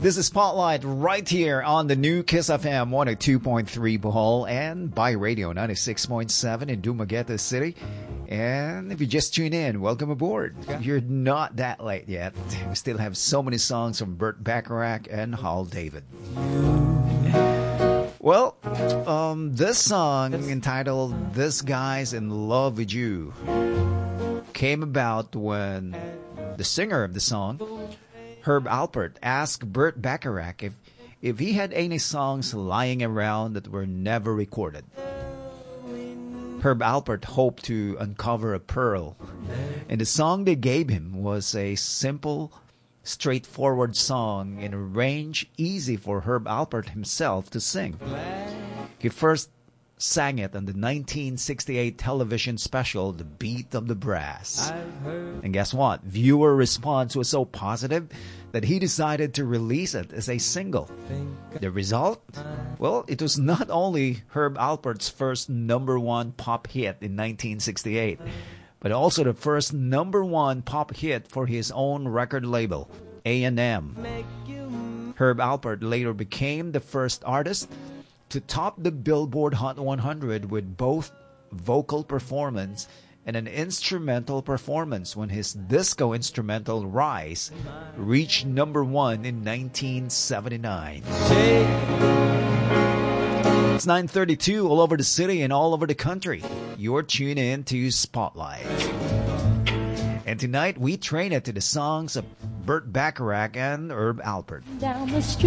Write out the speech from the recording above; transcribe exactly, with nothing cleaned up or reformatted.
This is Spotlight right here on the new Kiss F M one oh two point three Bohol and by Radio ninety-six point seven in Dumaguete City. And if you just tune in, welcome aboard. You're not that late yet. We still have so many songs from Burt Bacharach and Hal David. Well, um, this song entitled This Guy's in Love with You came about when the singer of the song, Herb Alpert, asked Burt Bacharach if, if he had any songs lying around that were never recorded. Herb Alpert hoped to uncover a pearl, and the song they gave him was a simple, straightforward song in a range easy for Herb Alpert himself to sing. He first sang it on the nineteen sixty-eight television special, The Beat of the Brass. And guess what? Viewer response was so positive that he decided to release it as a single. The result? Well, it was not only Herb Alpert's first number one pop hit in nineteen sixty-eight, but also the first number one pop hit for his own record label, A and M. Herb Alpert later became the first artist to top the Billboard Hot one hundred with both vocal performance and an instrumental performance when his disco instrumental Rise reached number one in nineteen seventy-nine. It's nine thirty-two all over the city and all over the country. You're tuned in to Spotlight. And tonight we train it to the songs of Burt Bacharach and Herb Alpert. Down the street.